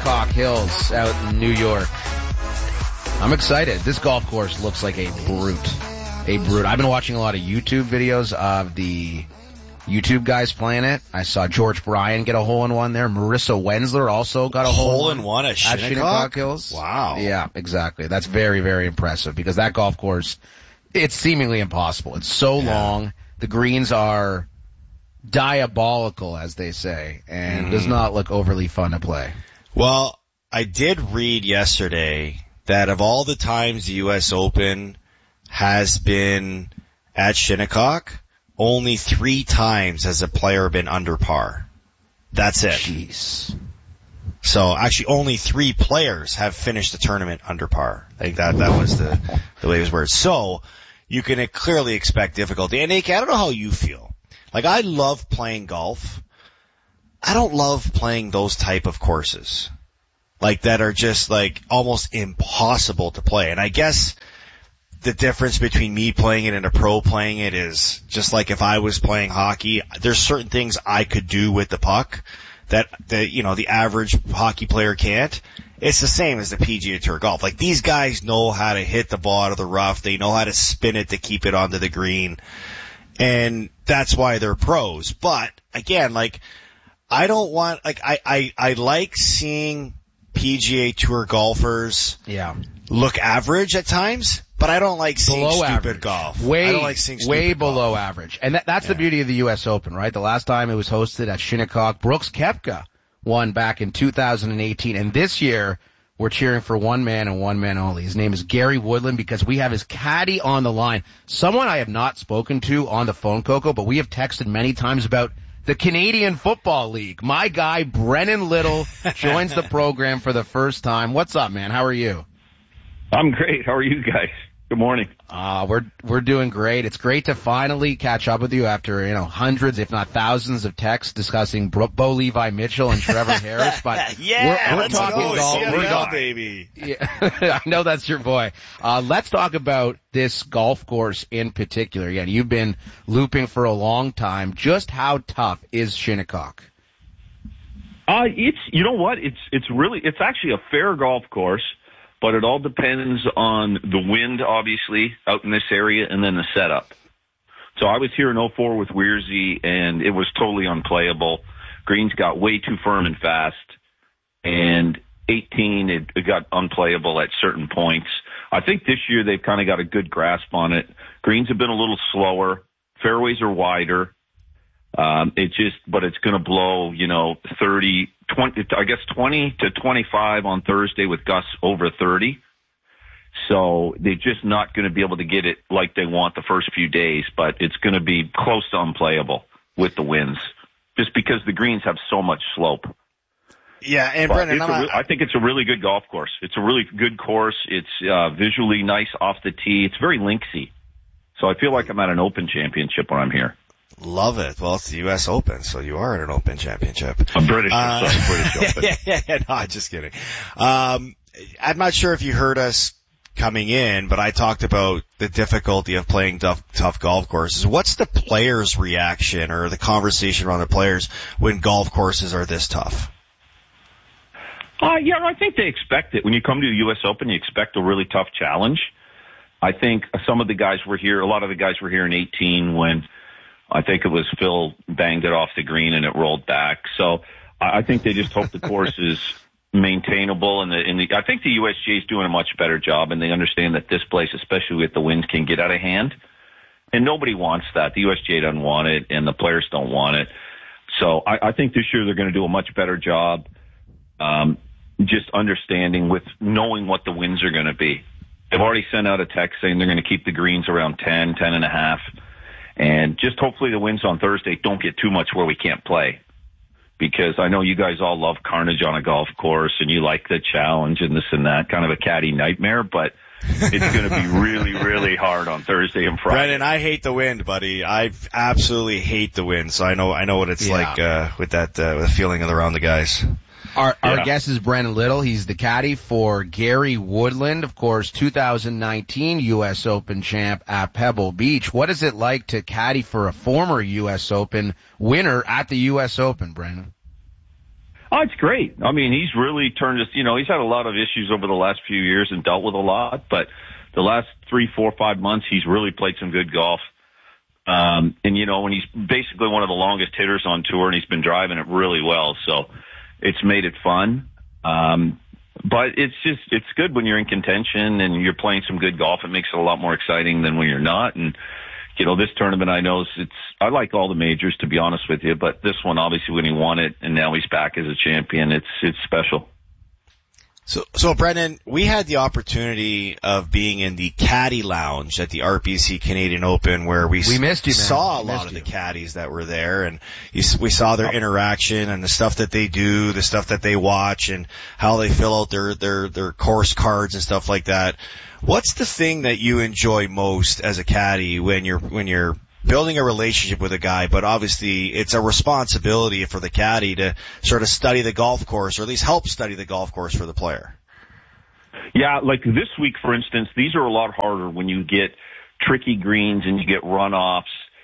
Shinnecock Hills out in New York. I'm excited. This golf course looks like a brute. I've been watching a lot of YouTube videos of the YouTube guys playing it. I saw George Bryan get a hole-in-one there. Marissa Wensler also got a hole-in-one at Shinnecock Hills. Wow. Yeah, exactly. That's very, very impressive because that golf course, it's seemingly impossible. It's so long. The greens are diabolical, as they say, and does not look overly fun to play. Well, I did read yesterday that of all the times the U.S. Open has been at Shinnecock, only 3 times has a player been under par. That's it. Jeez. So actually only 3 players have finished the tournament under par. I think that was the way it was worded. So you can clearly expect difficulty. And Nick, I don't know how you feel. Like, I love playing golf. I don't love playing those type of courses. Like, that are just, like, almost impossible to play. And I guess the difference between me playing it and a pro playing it is just like if I was playing hockey, there's certain things I could do with the puck that the average hockey player can't. It's the same as the PGA Tour golf. Like, these guys know how to hit the ball out of the rough. They know how to spin it to keep it onto the green. And that's why they're pros. But again, like, I don't want, like, I like seeing PGA Tour golfers look average at times, but I don't like seeing below stupid average. golf. Way, I don't like seeing stupid way golf. below average. And that's the beauty of the U.S. Open, right? The last time it was hosted at Shinnecock, Brooks Koepka won back in 2018. And this year, we're cheering for one man and one man only. His name is Gary Woodland because we have his caddy on the line. Someone I have not spoken to on the phone, Coco, but we have texted many times about the Canadian Football League. My guy, Brennan Little, joins the program for the first time. What's up, man? How are you? I'm great. How are you guys? Good morning. We're doing great. It's great to finally catch up with you after, hundreds, if not thousands of texts discussing Bo Levi Mitchell and Trevor Harris. But we're talking golf. Baby. Yeah, I know that's your boy. Let's talk about this golf course in particular. Again, you've been looping for a long time. Just how tough is Shinnecock? You know what? It's actually a fair golf course. But it all depends on the wind, obviously, out in this area, and then the setup. So I was here in 04 with Weirzy, and it was totally unplayable. Greens got way too firm and fast, and 18, it got unplayable at certain points. I think this year they've kind of got a good grasp on it. Greens have been a little slower. Fairways are wider. But it's going to blow, 20 to 25 on Thursday with gusts over 30. So they're just not going to be able to get it like they want the first few days, but it's going to be close to unplayable with the winds just because the greens have so much slope. Yeah, and Brendan, I think it's a really good golf course. It's a really good course. It's visually nice off the tee. It's very linksy. So I feel like I'm at an Open Championship when I'm here. Love it. Well, it's the U.S. Open, so you are at an Open Championship. I'm British, British Open. Yeah, no, just kidding. I'm not sure if you heard us coming in, but I talked about the difficulty of playing tough golf courses. What's the players' reaction or the conversation around the players when golf courses are this tough? I think they expect it. When you come to the U.S. Open, you expect a really tough challenge. I think a lot of the guys were here in 18 when I think it was Phil banged it off the green and it rolled back. So I think they just hope the course is maintainable. And I think the USGA is doing a much better job, and they understand that this place, especially with the winds, can get out of hand. And nobody wants that. The USGA doesn't want it, and the players don't want it. So I think this year they're going to do a much better job just understanding with knowing what the winds are going to be. They've already sent out a text saying they're going to keep the greens around 10 and a half. And just hopefully the winds on Thursday don't get too much where we can't play. Because I know you guys all love carnage on a golf course and you like the challenge and this and that, kind of a caddy nightmare, but it's going to be really, really hard on Thursday and Friday. Brendan, I hate the wind, buddy. I absolutely hate the wind, so I know what it's like with that feeling around the guys. Our guest is Brennan Little. He's the caddy for Gary Woodland, of course, 2019 U.S. Open champ at Pebble Beach. What is it like to caddy for a former U.S. Open winner at the U.S. Open, Brennan? Oh, it's great. I mean, he's really turned us, he's had a lot of issues over the last few years and dealt with a lot, but the last 3, 4, 5 months, he's really played some good golf. And he's basically one of the longest hitters on tour, and he's been driving it really well. So it's made it fun. But it's good when you're in contention and you're playing some good golf. It makes it a lot more exciting than when you're not. And, this tournament, I know I like all the majors, to be honest with you, but this one, obviously, when he won it and now he's back as a champion, it's special. So Brendan, we had the opportunity of being in the caddy lounge at the RBC Canadian Open where we missed you, man. Saw a lot of the caddies that were there, and we saw their interaction and the stuff that they do, the stuff that they watch, and how they fill out their course cards and stuff like that. What's the thing that you enjoy most as a caddy when you're building a relationship with a guy, but obviously it's a responsibility for the caddy to sort of study the golf course, or at least help study the golf course for the player? Yeah, like this week, for instance, these are a lot harder when you get tricky greens and you get runoffs.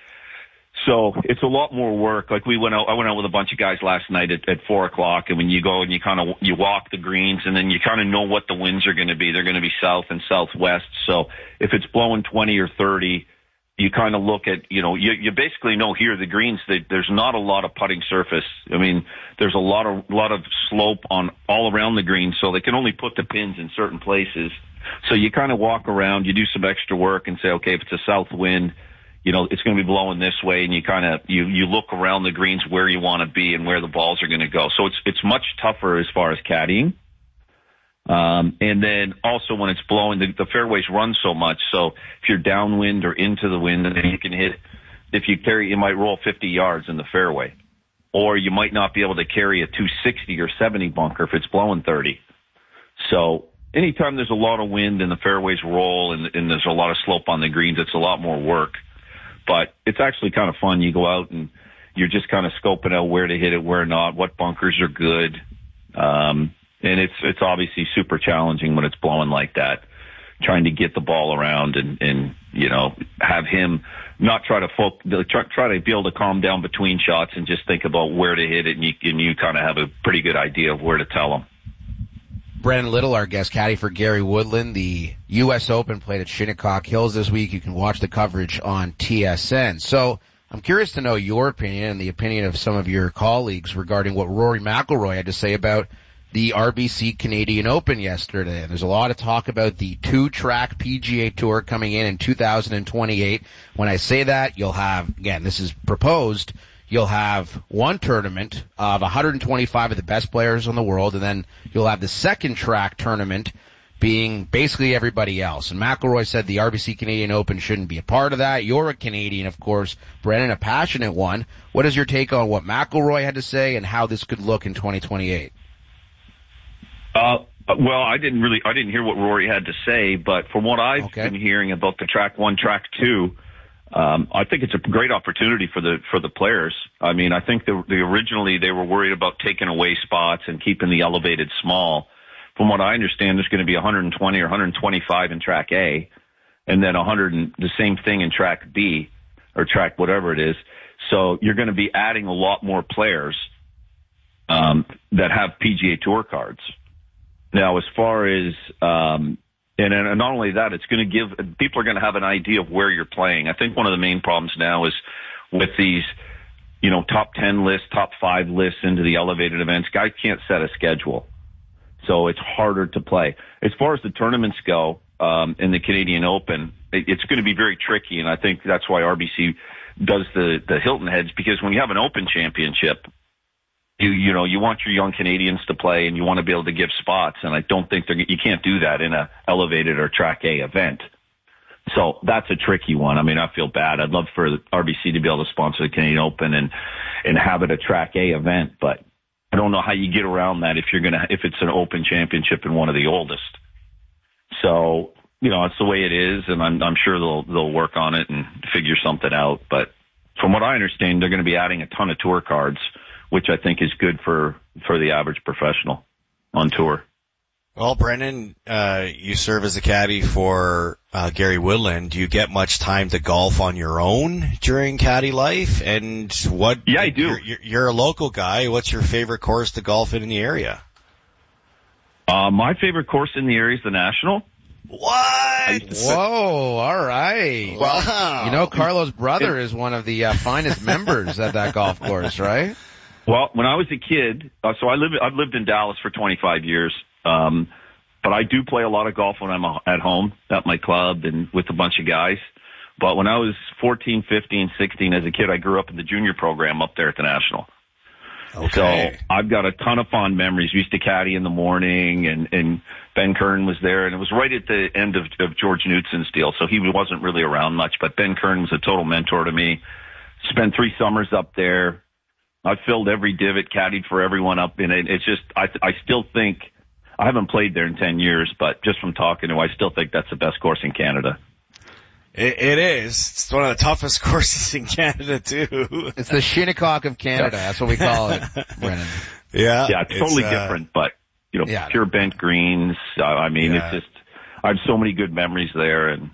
So it's a lot more work. Like I went out with a bunch of guys last night at 4:00, and when you go and you walk the greens, and then you kind of know what the winds are going to be. They're going to be south and southwest. So if it's blowing 20 or 30, you kind of look at, you basically know here the greens, there's not a lot of putting surface. I mean, there's a lot of slope on all around the green, so they can only put the pins in certain places. So you kind of walk around, you do some extra work and say, okay, if it's a south wind, it's going to be blowing this way, and you kind of, you look around the greens where you want to be and where the balls are going to go. So it's much tougher as far as caddying. And then also when it's blowing, the fairways run so much. So if you're downwind or into the wind, then you can hit, you might roll 50 yards in the fairway, or you might not be able to carry a 260 or 70 bunker if it's blowing 30. So anytime there's a lot of wind and the fairways roll and there's a lot of slope on the greens, it's a lot more work, but it's actually kind of fun. You go out and you're just kind of scoping out where to hit it, where not, what bunkers are good. And it's obviously super challenging when it's blowing like that, trying to get the ball around and have him not try to try to be able to calm down between shots and just think about where to hit it, and you kind of have a pretty good idea of where to tell him. Brendan Little, our guest caddy for Gary Woodland. The U.S. Open played at Shinnecock Hills this week. You can watch the coverage on TSN. So I'm curious to know your opinion and the opinion of some of your colleagues regarding what Rory McIlroy had to say about the RBC Canadian Open yesterday. And there's a lot of talk about the 2-track PGA Tour coming in 2028. When I say that, you'll have, again, this is proposed, you'll have one tournament of 125 of the best players in the world, and then you'll have the second track tournament being basically everybody else. And McIlroy said the RBC Canadian Open shouldn't be a part of that. You're a Canadian, of course, Brennan, a passionate one. What is your take on what McIlroy had to say and how this could look in 2028? Well, I didn't hear what Rory had to say, but from what I've been hearing about the track 1, track 2, I think it's a great opportunity for the players. I mean, I think originally they were worried about taking away spots and keeping the elevated small. From what I understand, there's going to be 120 or 125 in track A, and then 100 and the same thing in track B or track whatever it is. So you're going to be adding a lot more players that have PGA Tour cards. Now, as far as, and not only that, it's going to give, people are going to have an idea of where you're playing. I think one of the main problems now is with these, top 10 lists, top 5 lists into the elevated events, guys can't set a schedule. So it's harder to play. As far as the tournaments go, in the Canadian Open, it's going to be very tricky. And I think that's why RBC does the Hilton Heads, because when you have an Open championship, you want your young Canadians to play and you want to be able to give spots. And I don't think you can't do that in a elevated or track A event. So that's a tricky one. I mean, I feel bad. I'd love for the RBC to be able to sponsor the Canadian Open and have it a track A event, but I don't know how you get around that if it's an Open championship and one of the oldest. So, it's the way it is, and I'm sure they'll work on it and figure something out. But from what I understand, they're going to be adding a ton of tour cards, which I think is good for the average professional on tour. Well, Brendan, you serve as a caddy for Gary Woodland, do you get much time to golf on your own during caddy life? And what? Yeah, I do. You're a local guy. What's your favorite course to golf in the area? My favorite course in the area is the National. What? Whoa, all right. Wow. You know, Carlo's brother is one of the finest members at that golf course, right? Well, when I was a kid, so I've lived in Dallas for 25 years, but I do play a lot of golf when I'm at home at my club and with a bunch of guys. But when I was 14, 15, 16 as a kid, I grew up in the junior program up there at the National. Okay. So I've got a ton of fond memories. We used to caddy in the morning, and Ben Kern was there, and it was right at the end of George Knutson's deal, so he wasn't really around much, but Ben Kern was a total mentor to me. Spent 3 summers up there. I filled every divot, caddied for everyone up in it. It's just, I still think, I haven't played there in 10 years, but just from talking to him, I still think that's the best course in Canada. It is. It's one of the toughest courses in Canada, too. It's the Shinnecock of Canada. That's what we call it, Brennan. Yeah. Yeah, it's totally different, but, pure bent greens. I mean, it's just, I have so many good memories there, and